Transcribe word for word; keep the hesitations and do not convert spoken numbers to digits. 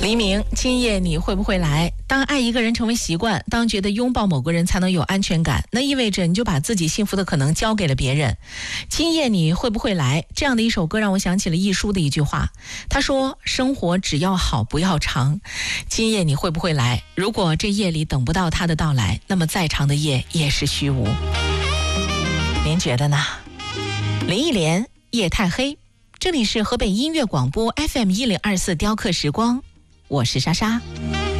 黎明，今夜你会不会来？当爱一个人成为习惯，当觉得拥抱某个人才能有安全感，那意味着你就把自己幸福的可能交给了别人。今夜你会不会来？这样的一首歌让我想起了一书的一句话，他说：生活只要好不要长。今夜你会不会来？如果这夜里等不到他的到来，那么再长的夜也是虚无。您觉得呢？林忆莲，夜太黑。这里是河北音乐广播 F M 一零二四雕刻时光，我是莎莎。